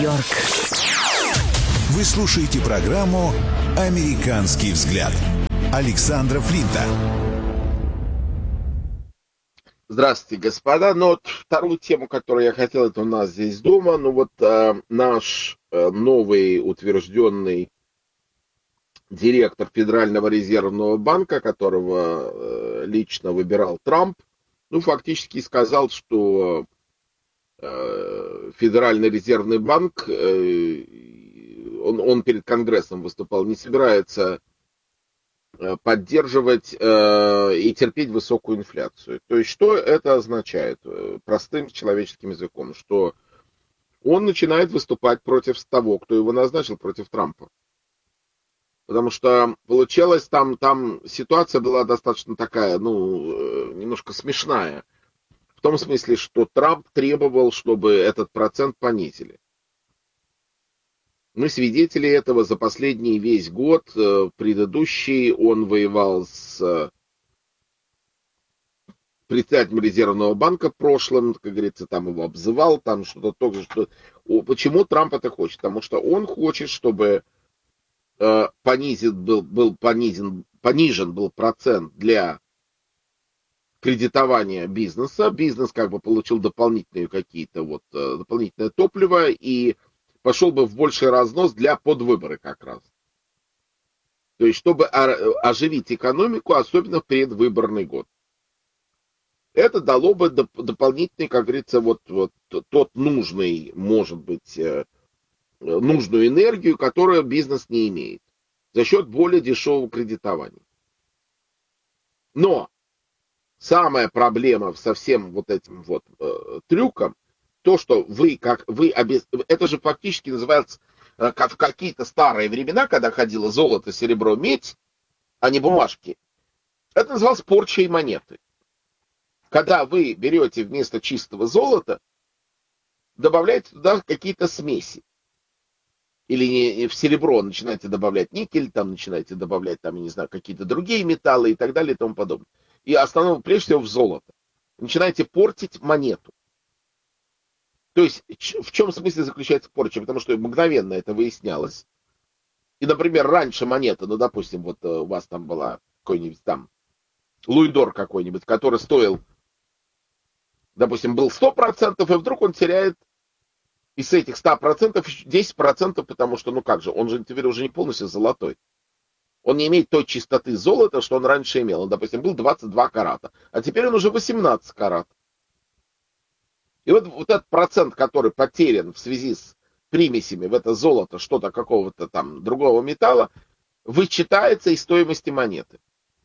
Нью-Йорк. Вы слушаете программу «Американский взгляд» Александра Флинта. Здравствуйте, господа. Ну вот вторую тему, которую я хотел, это у нас здесь дома. Ну вот наш новый утвержденный директор Федерального резервного банка, которого лично выбирал Трамп, ну фактически сказал, что Федеральный резервный банк, он перед Конгрессом выступал, не собирается поддерживать и терпеть высокую инфляцию. То есть, что это означает простым человеческим языком? Что он начинает выступать против того, кто его назначил, против Трампа. Потому что получалось, там ситуация была достаточно такая, немножко смешная. В том смысле, что Трамп требовал, чтобы этот процент понизили. Мы свидетели этого за последний весь год. Предыдущий он воевал с председателем резервного банка в прошлом, как говорится, там его обзывал, там что-то тоже, что... Почему Трамп это хочет? Потому что он хочет, чтобы понижен был процент для кредитования бизнеса. Бизнес как бы получил дополнительное топливо и пошел бы в больший разнос для подвыборы как раз. То есть, чтобы оживить экономику, особенно в предвыборный год. Это дало бы дополнительный, как говорится, тот нужный, может быть, нужную энергию, которую бизнес не имеет, за счет более дешевого кредитования. Но самая проблема со всем вот этим трюком, то, что это же фактически называется, как в какие-то старые времена, когда ходило золото, серебро, медь, а не бумажки, это называлось порчей монеты. Когда вы берете вместо чистого золота, добавляете туда какие-то смеси. Или в серебро начинаете добавлять никель, там начинаете добавлять, там, я не знаю, какие-то другие металлы и так далее и тому подобное. И основном, прежде всего, в золото. Начинаете портить монету. То есть, в чем смысл заключается порча? Потому что мгновенно это выяснялось. И, например, раньше монета, допустим, у вас там была какой-нибудь там луидор какой-нибудь, который стоил, допустим, был 100%, и вдруг он теряет из этих 100% 10%, потому что, он же теперь уже не полностью золотой. Он не имеет той чистоты золота, что он раньше имел. Он, допустим, был 22 карата, а теперь он уже 18 карат. И вот этот процент, который потерян в связи с примесями в это золото, что-то какого-то там другого металла, вычитается из стоимости монеты.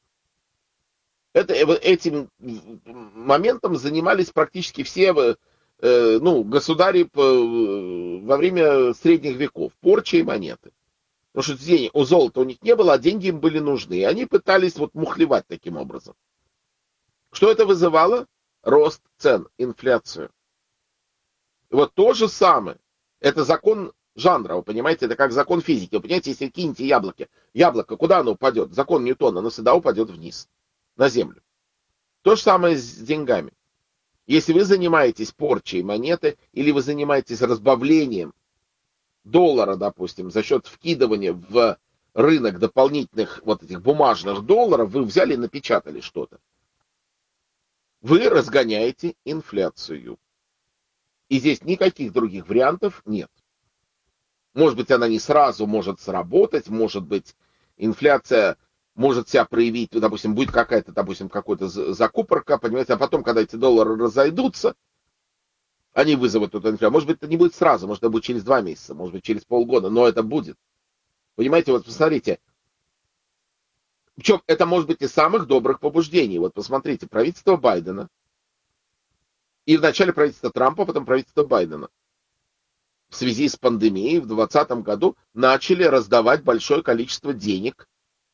Этим моментом занимались практически все государи во время средних веков, порчей монеты. Потому что у золота у них не было, а деньги им были нужны. И они пытались мухлевать таким образом. Что это вызывало? Рост цен, инфляцию. И то же самое. Это закон жанра, вы понимаете? Это как закон физики. Вы понимаете, если кинете яблоко, куда оно упадет? Закон Ньютона, оно всегда упадет вниз, на землю. То же самое с деньгами. Если вы занимаетесь порчей монеты, или вы занимаетесь разбавлением доллара, допустим, за счет вкидывания в рынок дополнительных этих бумажных долларов, вы взяли и напечатали что-то. Вы разгоняете инфляцию. И здесь никаких других вариантов нет. Может быть, она не сразу может сработать, может быть, инфляция может себя проявить, допустим, будет какой-то закупорка, понимаете, а потом, когда эти доллары разойдутся, они вызовут эту инфляцию. Может быть, это не будет сразу, может, это будет через 2 месяца, может быть, через полгода, но это будет. Понимаете, посмотрите. Причем это может быть из самых добрых побуждений. Посмотрите, правительство Байдена, и вначале правительство Трампа, потом правительство Байдена, в связи с пандемией в 2020 году начали раздавать большое количество денег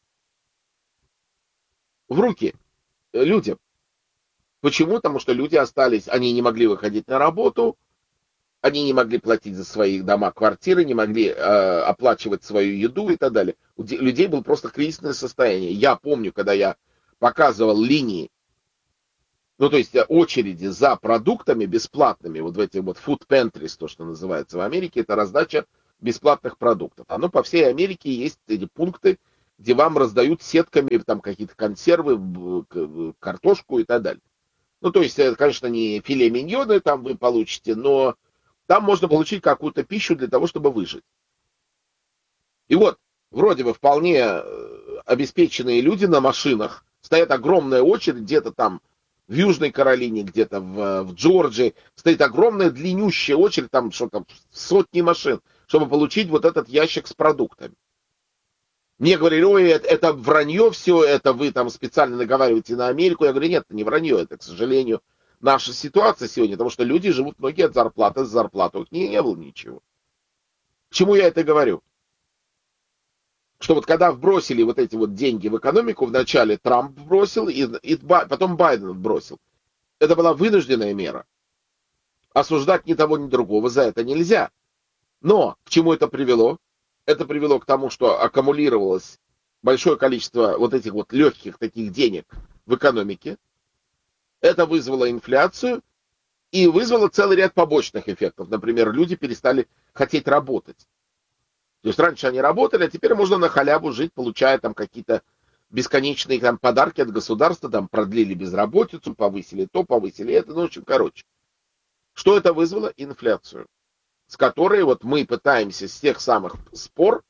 в руки людям. Почему? Потому что люди остались, они не могли выходить на работу, они не могли платить за свои дома, квартиры, не могли оплачивать свою еду и так далее. У людей было просто кризисное состояние. Я помню, когда я показывал линии Ну, то есть очереди за продуктами бесплатными, вот в эти вот food pantries, то, что называется в Америке, это раздача бесплатных продуктов. Оно по всей Америке есть эти пункты, где вам раздают сетками там какие-то консервы, картошку и так далее. Ну, то есть, это, конечно, не филе миньоны там вы получите, но там можно получить какую-то пищу для того, чтобы выжить. И вот, вроде бы вполне обеспеченные люди на машинах, стоят огромная очередь где-то там в Южной Каролине, где-то в Джорджии, стоит огромная длиннющая очередь, там что-то сотни машин, чтобы получить вот этот ящик с продуктами. Мне говорили, ой, это вранье все, это вы там специально наговариваете на Америку. Я говорю, нет, это не вранье, это, к сожалению, наша ситуация сегодня, потому что люди живут многие от зарплаты, с зарплаты у них не было ничего. К чему я это говорю? Что вот когда вбросили вот эти вот деньги в экономику, вначале Трамп бросил, и потом Байден бросил. Это была вынужденная мера. Осуждать ни того, ни другого за это нельзя. Но к чему это привело? Это привело к тому, что аккумулировалось большое количество вот этих вот легких таких денег в экономике. Это вызвало инфляцию и вызвало целый ряд побочных эффектов. Например, люди перестали хотеть работать. То есть раньше они работали, а теперь можно на халяву жить, получая там какие-то бесконечные там подарки от государства, там продлили безработицу, повысили то, повысили это, ну, в общем, короче. Что это вызвало? Инфляцию, с которой вот мы пытаемся с тех самых спор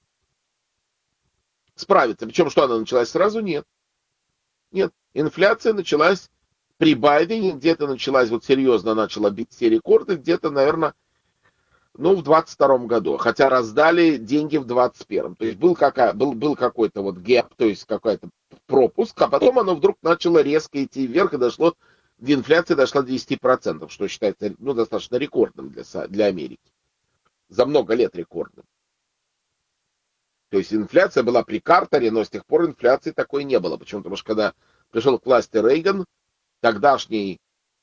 справиться. Причем, что она началась сразу? Нет. Нет. Инфляция началась при Байдене, где-то началась, вот серьезно начала бить все рекорды, где-то, наверное, ну, в 22 году. Хотя раздали деньги в 21. То есть был какой-то вот гэп, то есть какой-то пропуск, а потом оно вдруг начало резко идти вверх, и инфляция дошла до 10%, что считается, ну, достаточно рекордным для Америки. За много лет рекордным. То есть инфляция была при Картере, но с тех пор инфляции такой не было. Почему? Потому что когда пришел к власти Рейган, тогдашний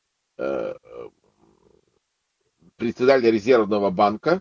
председатель Резервного банка,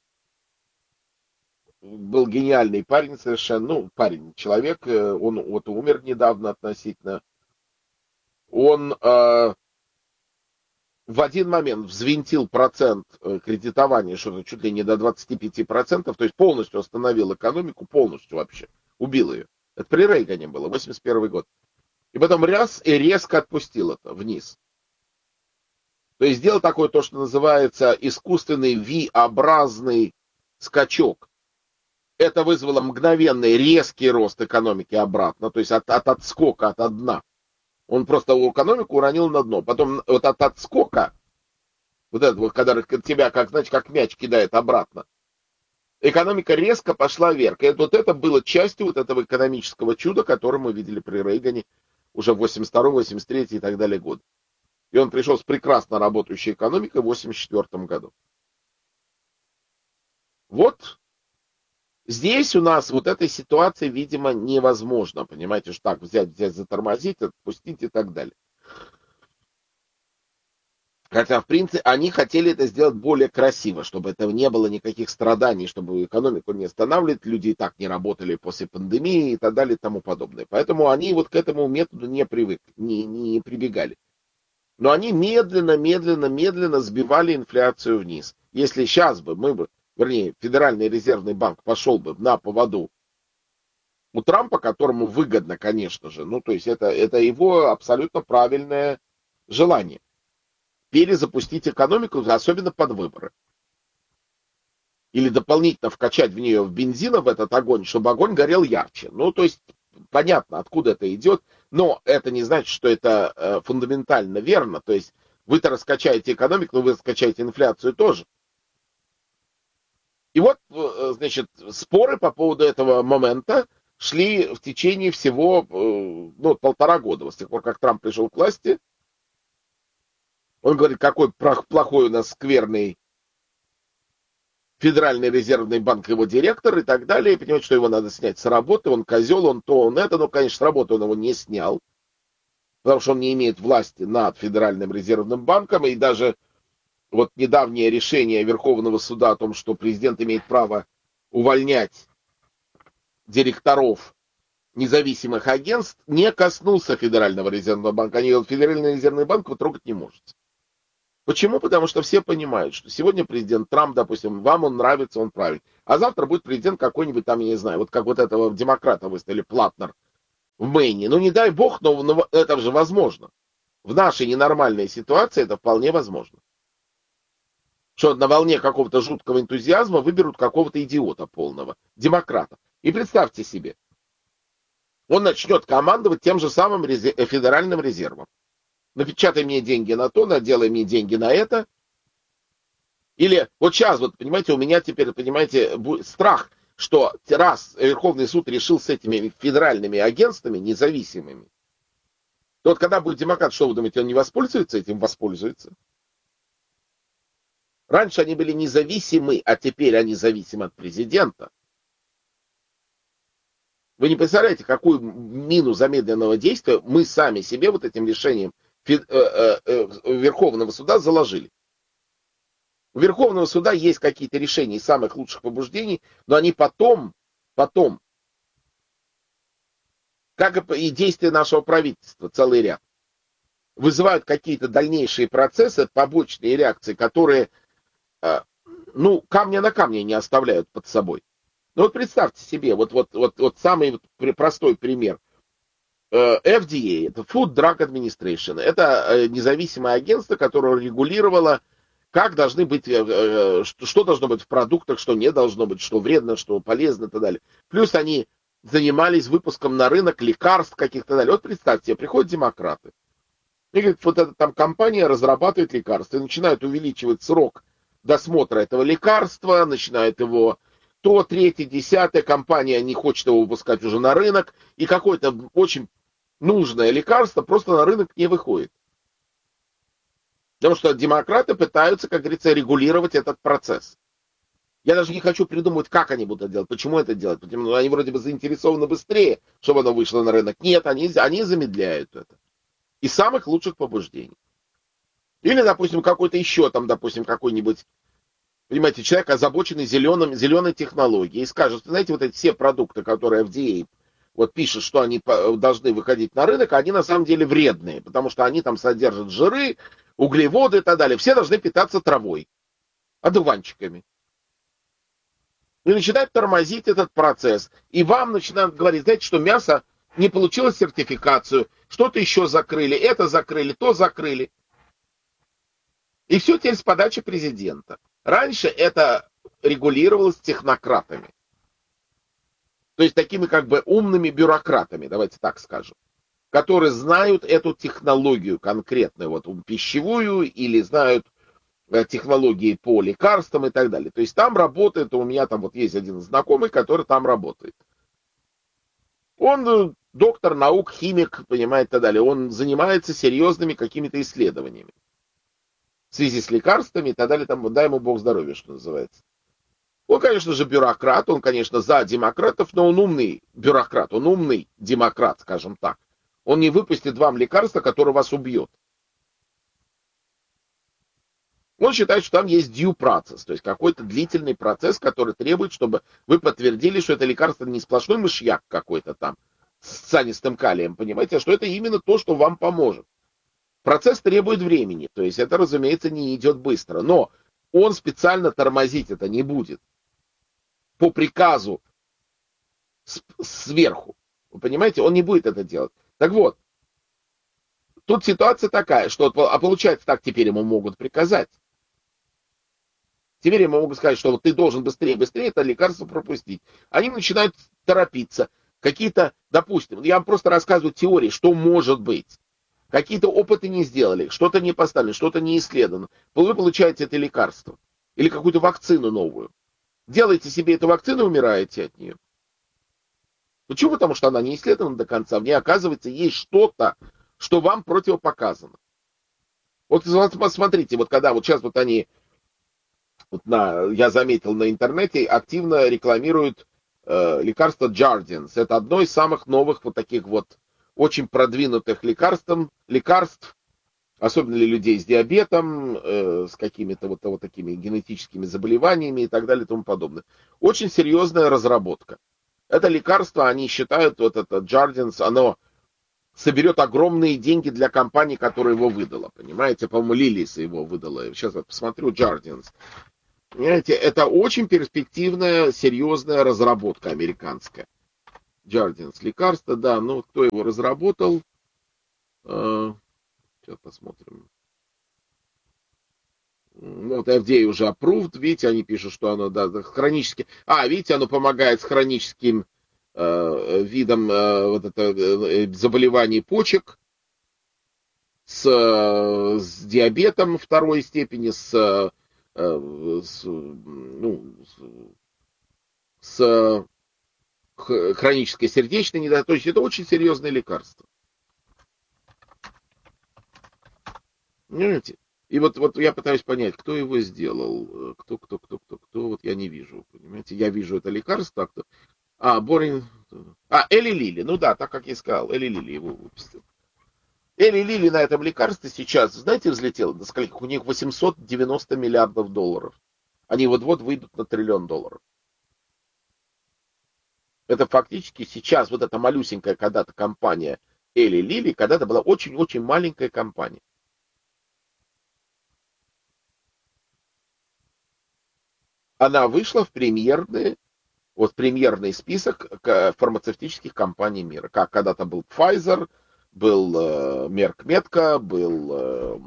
был гениальный парень совершенно, ну, парень, человек, он вот умер недавно относительно. Он в один момент взвинтил процент кредитования, что-то чуть ли не до 25%, то есть полностью остановил экономику, полностью вообще, убил ее. Это при Рейгане было, 81 год. И потом раз и резко отпустил это вниз. То есть сделал такой, то, что называется, искусственный V-образный скачок. Это вызвало мгновенный резкий рост экономики обратно, то есть от отскока, от дна. Он просто экономику уронил на дно. Потом вот от отскока, вот это вот, когда тебя, как, знаете, как мяч кидает обратно, экономика резко пошла вверх. И вот это было частью вот этого экономического чуда, которое мы видели при Рейгане уже в 82-м, 83-м и так далее годы. И он пришел с прекрасно работающей экономикой в 84 году. Вот здесь у нас вот этой ситуации, видимо, невозможно, понимаете, что так взять, затормозить, отпустить и так далее. Хотя, в принципе, они хотели это сделать более красиво, чтобы это не было никаких страданий, чтобы экономику не останавливать, люди и так не работали после пандемии и так далее и тому подобное. Поэтому они вот к этому методу не прибегали. Но они медленно сбивали инфляцию вниз. Если сейчас бы вернее, Федеральный резервный банк пошел бы на поводу у Трампа, которому выгодно, конечно же, ну, то есть это его абсолютно правильное желание. Перезапустить экономику, особенно под выборы. Или дополнительно вкачать в нее бензина, в этот огонь, чтобы огонь горел ярче. Ну, то есть понятно, откуда это идет, но это не значит, что это фундаментально верно. То есть вы-то раскачаете экономику, но вы раскачаете инфляцию тоже. И вот, значит, споры по поводу этого момента шли в течение всего, ну, 1,5 года. С тех пор, как Трамп пришел к власти, он говорит, какой плохой у нас скверный Федеральный резервный банк, его директор и так далее, и понимает, что его надо снять с работы, он козел, он то, он это, но, конечно, с работы он его не снял, потому что он не имеет власти над Федеральным резервным банком, и даже вот недавнее решение Верховного суда о том, что президент имеет право увольнять директоров, независимых агентств не коснулся Федерального резервного банка. Федеральный резервный банк вы трогать не можете. Почему? Потому что все понимают, что сегодня президент Трамп, допустим, вам он нравится, он правильный. А завтра будет президент какой-нибудь там, я не знаю, вот как вот этого демократа выставили, Платнер в Мэйне. Ну, не дай бог, но это же возможно. В нашей ненормальной ситуации это вполне возможно. Что на волне какого-то жуткого энтузиазма выберут какого-то идиота полного, демократа. И представьте себе, он начнет командовать тем же самым Федеральным резервом. Напечатай мне деньги на то, наделай мне деньги на это. Или вот сейчас, вот, понимаете, у меня теперь, понимаете, страх, что раз Верховный суд решил с этими федеральными агентствами независимыми, то вот когда будет демократ, что вы думаете, он не воспользуется этим? Воспользуется. Раньше они были независимы, а теперь они зависимы от президента. Вы не представляете, какую мину замедленного действия мы сами себе вот этим решением Верховного суда заложили. У Верховного суда есть какие-то решения из самых лучших побуждений, но они потом, как и действия нашего правительства, целый ряд, вызывают какие-то дальнейшие процессы, побочные реакции, которые, камня на камне не оставляют под собой. Ну вот представьте себе, вот самый простой пример. FDA, это Food Drug Administration, это независимое агентство, которое регулировало, как должны быть, что должно быть в продуктах, что не должно быть, что вредно, что полезно и так далее. Плюс они занимались выпуском на рынок лекарств каких-то далее. Вот представьте, приходят демократы. И говорят, вот эта там компания разрабатывает лекарства и начинают увеличивать срок досмотра этого лекарства, начинают его то, третье, десятое, компания не хочет его выпускать уже на рынок, и какое-то очень нужное лекарство просто на рынок не выходит. Потому что демократы пытаются, как говорится, регулировать этот процесс. Я даже не хочу придумывать, как они будут это делать, почему это делать. Потому что они вроде бы заинтересованы быстрее, чтобы оно вышло на рынок. Нет, они замедляют это. Из самых лучших побуждений. Или, допустим, какой-то еще там, допустим, какой-нибудь, понимаете, человек, озабоченный зеленой технологией, и скажет, знаете, вот эти все продукты, которые FDA вот пишет, что они должны выходить на рынок, они на самом деле вредные, потому что они там содержат жиры, углеводы и так далее. Все должны питаться травой, одуванчиками. И начинают тормозить этот процесс. И вам начинают говорить, знаете, что мясо не получило сертификацию, что-то еще закрыли, это закрыли, то закрыли. И все теперь с подачи президента. Раньше это регулировалось технократами. То есть такими как бы умными бюрократами, давайте так скажем, которые знают эту технологию конкретную, вот пищевую, или знают технологии по лекарствам и так далее. То есть там работает, у меня там вот есть один знакомый, который там работает. Он доктор наук, химик, понимаете, и так далее. Он занимается серьезными какими-то исследованиями в связи с лекарствами и так далее. Там, дай ему бог здоровья, что называется. Он, конечно же, бюрократ, он, конечно, за демократов, но он умный бюрократ, он умный демократ, скажем так. Он не выпустит вам лекарство, которое вас убьет. Он считает, что там есть due process, то есть какой-то длительный процесс, который требует, чтобы вы подтвердили, что это лекарство не сплошной мышьяк какой-то там с цианистым калием, понимаете, а что это именно то, что вам поможет. Процесс требует времени, то есть это, разумеется, не идет быстро, но он специально тормозить это не будет. По приказу сверху. Вы понимаете, он не будет это делать. Так вот, тут ситуация такая, что получается так, теперь ему могут приказать. Теперь ему могут сказать, что вот ты должен быстрее это лекарство пропустить. Они начинают торопиться. Какие-то, допустим, я вам просто рассказываю теории, что может быть. Какие-то опыты не сделали, что-то не поставили, что-то не исследовано. Вы получаете это лекарство. Или какую-то вакцину новую. Делаете себе эту вакцину и умираете от нее. Почему? Потому что она не исследована до конца. В ней, оказывается, есть что-то, что вам противопоказано. Вот посмотрите, вот когда вот сейчас вот они, я заметил на интернете, активно рекламируют лекарство Jardiance. Это одно из самых новых вот таких вот очень продвинутых лекарств, особенно для людей с диабетом, с какими-то вот такими генетическими заболеваниями и так далее и тому подобное. Очень серьезная разработка. Это лекарство, они считают, вот это Jardiance, оно соберет огромные деньги для компании, которая его выдала. Понимаете, по-моему, Лилис его выдала. Сейчас я посмотрю, Jardiance. Понимаете, это очень перспективная, серьезная разработка американская. Jardiance лекарство, да, ну кто его разработал? Сейчас посмотрим. Ну, вот FDA уже approved, видите, они пишут, что оно, да, хронически... видите, оно помогает с хроническим видом вот это, заболеваний почек, с диабетом второй степени, с хронической сердечной недостаточностью. То есть это очень серьезное лекарство. Понимаете? И вот я пытаюсь понять, кто его сделал, кто, вот я не вижу, понимаете, я вижу это лекарство, кто... Эли Лили, ну да, так как я сказал, Эли Лили его выпустил. Эли Лили на этом лекарстве сейчас, знаете, взлетело до скольких? У них 890 миллиардов долларов. Они вот-вот выйдут на $1 триллион. Это фактически сейчас вот эта малюсенькая когда-то компания Эли Лили, когда-то была очень-очень маленькая компания. Она вышла в премьерный список фармацевтических компаний мира. Как когда-то был Pfizer, был Merck Medco, был,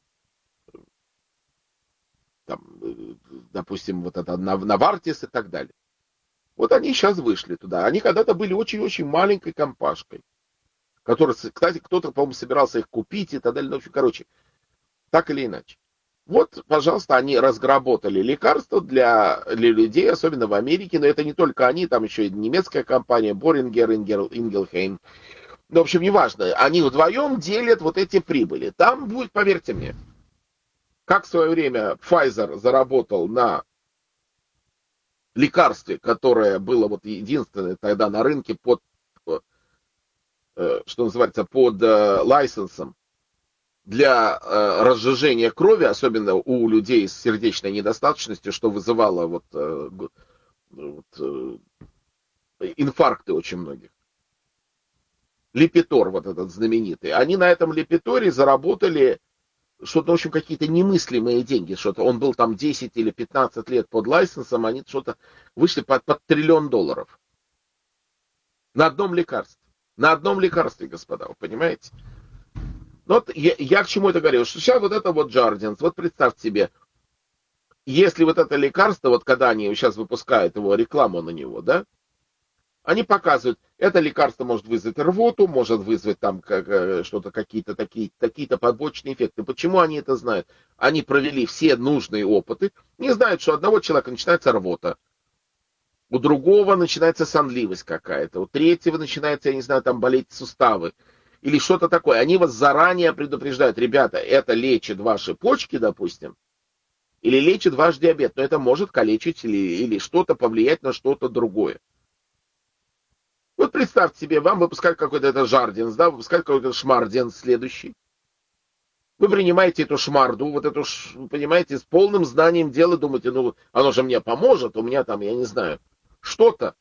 допустим, вот это Novartis и так далее. Вот они сейчас вышли туда. Они когда-то были очень-очень маленькой компашкой, которая, кстати, кто-то, по-моему, собирался их купить и так далее. Ну, короче, так или иначе. Вот, пожалуйста, они разработали лекарства для людей, особенно в Америке, но это не только они, там еще и немецкая компания, Борингер, Ингельхейм. Ну, в общем, неважно, они вдвоем делят вот эти прибыли. Там будет, поверьте мне, как в свое время Pfizer заработал на лекарстве, которое было вот единственное тогда на рынке под, что называется, под лайсенсом, для разжижения крови, особенно у людей с сердечной недостаточностью, что вызывало инфаркты очень многих. Липитор, вот этот знаменитый. Они на этом Липиторе заработали что-то, в общем, какие-то немыслимые деньги. Что-то он был там 10 или 15 лет под лайсенсом, они что-то вышли под $1 триллион. На одном лекарстве. На одном лекарстве, господа, вы понимаете? Вот я к чему это говорю, что сейчас вот это вот Jardiance, вот представьте себе, если вот это лекарство, вот когда они сейчас выпускают его, рекламу на него, да, они показывают, это лекарство может вызвать рвоту, может вызвать там что-то, какие-то побочные эффекты. Почему они это знают? Они провели все нужные опыты, не знают, что у одного человека начинается рвота, у другого начинается сонливость какая-то, у третьего начинается, я не знаю, там болеть суставы, или что-то такое. Они вас заранее предупреждают, ребята, это лечит ваши почки, допустим, или лечит ваш диабет, но это может калечить или что-то повлиять на что-то другое. Вот представьте себе, вам выпускают какой-то это Jardiance, да, выпускают какой-то шмарденс следующий. Вы принимаете эту шмарду, вот эту, понимаете, с полным знанием дела, думаете, ну, оно же мне поможет, у меня там, я не знаю, что-то.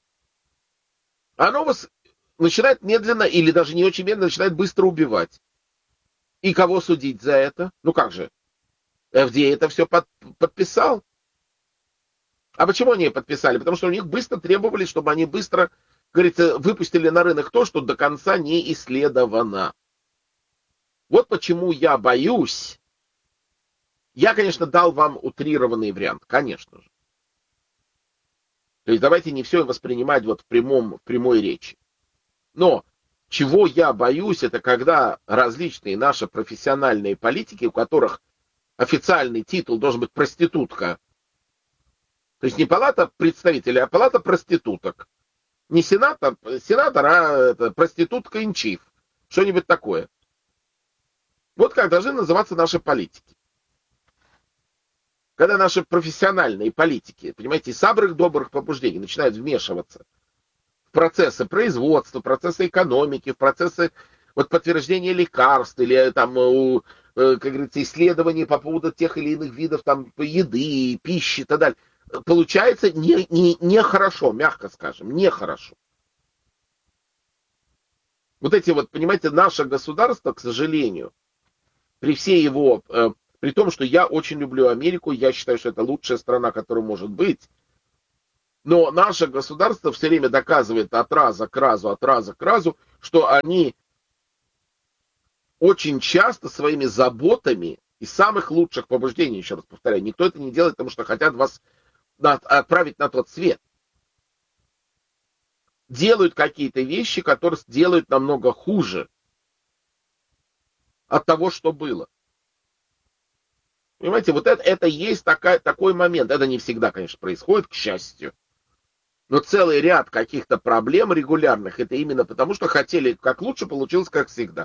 Оно вас начинает медленно, или даже не очень медленно, начинает быстро убивать. И кого судить за это? Ну как же? FDA это все подписал. А почему они подписали? Потому что у них быстро требовали, чтобы они быстро, говорится, выпустили на рынок то, что до конца не исследовано. Вот почему я боюсь. Я, конечно, дал вам утрированный вариант, конечно же. То есть давайте не все воспринимать вот в прямой речи. Но чего я боюсь, это когда различные наши профессиональные политики, у которых официальный титул должен быть проститутка, то есть не палата представителей, а палата проституток. Не сенатор, а это проститутка in chief. Что-нибудь такое. Вот как должны называться наши политики. Когда наши профессиональные политики, понимаете, из самых добрых побуждений начинают вмешиваться в процессы производства, в процессы экономики, в процессы вот, подтверждения лекарств или там, как говорится, исследований по поводу тех или иных видов там, еды, пищи и так далее. получается нехорошо, мягко скажем, нехорошо. Вот эти вот, понимаете, наше государство, к сожалению, при всей его, при том, что я очень люблю Америку, я считаю, что это лучшая страна, которая может быть, но наше государство все время доказывает от раза к разу, что они очень часто своими заботами и самых лучших побуждений, еще раз повторяю, никто это не делает, потому что хотят вас отправить на тот свет. Делают какие-то вещи, которые делают намного хуже от того, что было. Понимаете, вот это есть такой момент. Это не всегда, конечно, происходит, к счастью. Но целый ряд каких-то проблем регулярных, это именно потому, что хотели как лучше, получилось как всегда.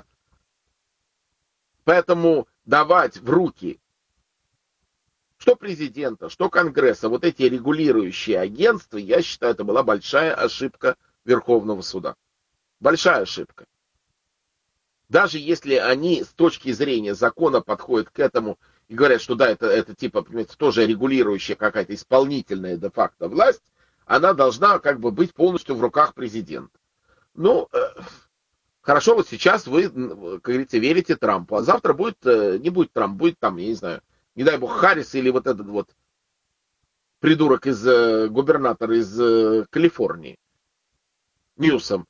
Поэтому давать в руки что президента, что Конгресса, вот эти регулирующие агентства, я считаю, это была большая ошибка Верховного суда. Большая ошибка. Даже если они с точки зрения закона подходят к этому и говорят, что да, это типа, понимаете, тоже регулирующая какая-то исполнительная де-факто власть, она должна как бы быть полностью в руках президента. Ну, хорошо, вот сейчас вы, как говорится, верите Трампу, а завтра не будет Трамп, будет там, я не знаю, не дай бог, Харрис или вот этот вот придурок губернатор из Калифорнии, Ньюсом.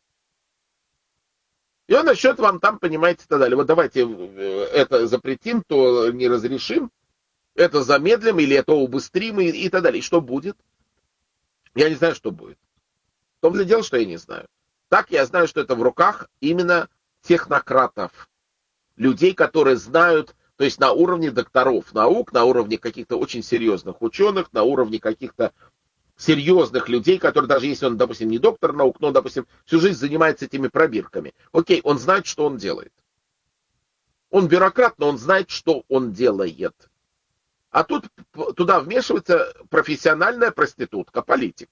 И он насчет вам там, понимаете, и так далее. Вот давайте это запретим, то не разрешим, это замедлим или это убыстрим и так далее. И что будет? Я не знаю, что будет. В том-то дело, что я не знаю. Так я знаю, что это в руках именно технократов. Людей, которые знают, то есть на уровне докторов наук, на уровне каких-то очень серьезных ученых, на уровне каких-то серьезных людей, которые даже если он, допустим, не доктор наук, но, допустим, всю жизнь занимается этими пробирками. Окей, он знает, что он делает. Он бюрократ, но он знает, что он делает. А тут туда вмешивается профессиональная проститутка, политик,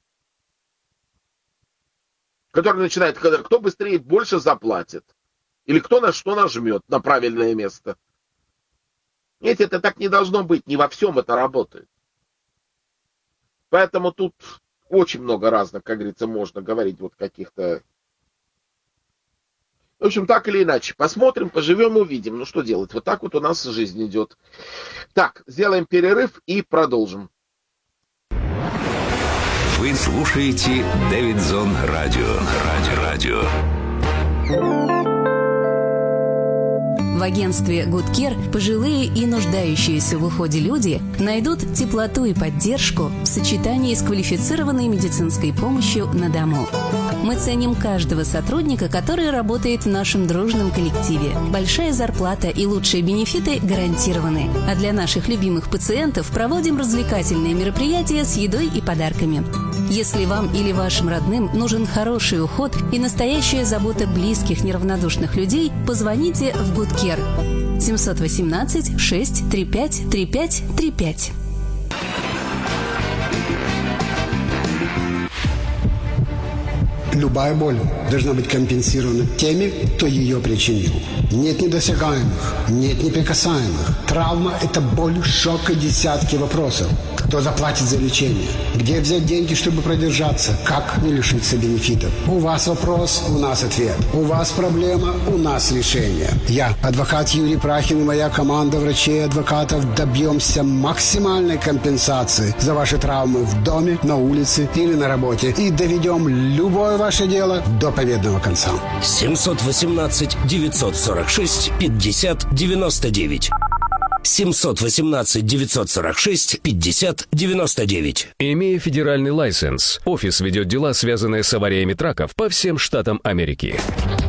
который начинает, кто быстрее больше заплатит, или кто на что нажмет на правильное место. Видите, это так не должно быть, не во всем это работает. Поэтому тут очень много разных, как говорится, можно говорить вот каких-то... В общем, так или иначе, посмотрим, поживем, увидим. Ну, что делать? Вот так вот у нас жизнь идет. Так, сделаем перерыв и продолжим. Вы слушаете Дэвидзон Радио. В агентстве Good Care пожилые и нуждающиеся в уходе люди найдут теплоту и поддержку в сочетании с квалифицированной медицинской помощью на дому. Мы ценим каждого сотрудника, который работает в нашем дружном коллективе. Большая зарплата и лучшие бенефиты гарантированы. А для наших любимых пациентов проводим развлекательные мероприятия с едой и подарками. Если вам или вашим родным нужен хороший уход и настоящая забота близких неравнодушных людей, позвоните в Good Care 718 635 3535. Любая боль должна быть компенсирована теми, кто ее причинил. Нет недосягаемых, нет неприкасаемых. Травма – это боль, шок и десятки вопросов. Кто заплатит за лечение? Где взять деньги, чтобы продержаться? Как не лишиться бенефитов? У вас вопрос, у нас ответ. У вас проблема, у нас решение. Я, адвокат Юрий Прахин и моя команда врачей и адвокатов добьемся максимальной компенсации за ваши травмы в доме, на улице или на работе и доведем любое ваше дело до победного конца. 718-946-50-99. 718-946-50-99. Имея федеральный лайсенс, офис ведет дела, связанные с авариями траков по всем штатам Америки.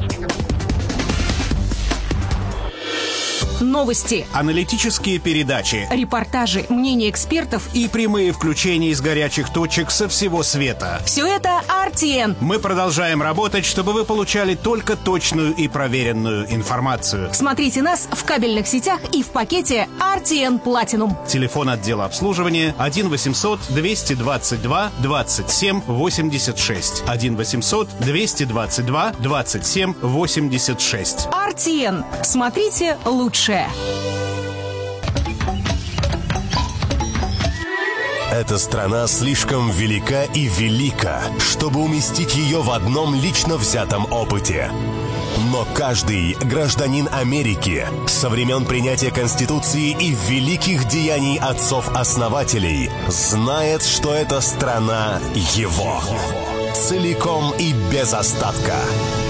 Новости, аналитические передачи, репортажи, мнения экспертов и прямые включения из горячих точек со всего света. Все это RTN. Мы продолжаем работать, чтобы вы получали только точную и проверенную информацию. Смотрите нас в кабельных сетях и в пакете RTN Platinum. Телефон отдела обслуживания 1-800-222-27-86. 1-800-222-27-86. RTN. Смотрите лучше. Эта страна слишком велика и велика, чтобы уместить ее в одном лично взятом опыте. Но каждый гражданин Америки со времен принятия Конституции и великих деяний отцов-основателей знает, что эта страна его. Целиком и без остатка.